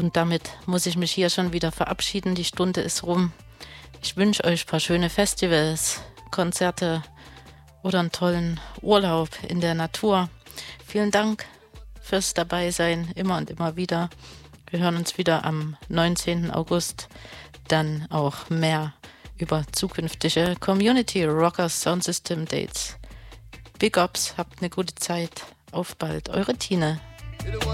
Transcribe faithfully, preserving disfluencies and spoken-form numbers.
Und damit muss ich mich hier schon wieder verabschieden. Die Stunde ist rum. Ich wünsche euch ein paar schöne Festivals, Konzerte oder einen tollen Urlaub in der Natur. Vielen Dank fürs Dabeisein, immer und immer wieder. Wir hören uns wieder am neunzehnten August. Dann auch mehr über zukünftige Community Rockers Sound System Dates. Big Ups, habt eine gute Zeit. Auf bald, eure Tine.